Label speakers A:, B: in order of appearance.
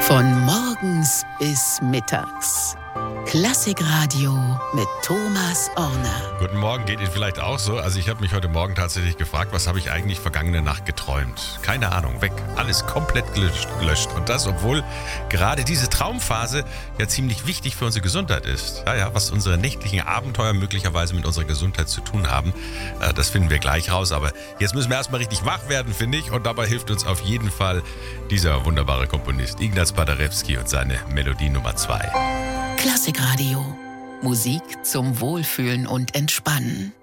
A: Von morgens bis mittags. Klassikradio mit Thomas Orner.
B: Guten Morgen, geht Ihnen vielleicht auch so? Also ich habe mich heute Morgen tatsächlich gefragt, was habe ich eigentlich vergangene Nacht geträumt? Keine Ahnung, weg. Alles komplett gelöscht. Und das, obwohl gerade diese Traumphase ja ziemlich wichtig für unsere Gesundheit ist. Ja, was unsere nächtlichen Abenteuer möglicherweise mit unserer Gesundheit zu tun haben, das finden wir gleich raus. Aber jetzt müssen wir erstmal richtig wach werden, finde ich. Und dabei hilft uns auf jeden Fall dieser wunderbare Komponist Ignaz Paderewski und seine Melodie Nummer 2.
A: Klassikradio. Musik zum Wohlfühlen und Entspannen.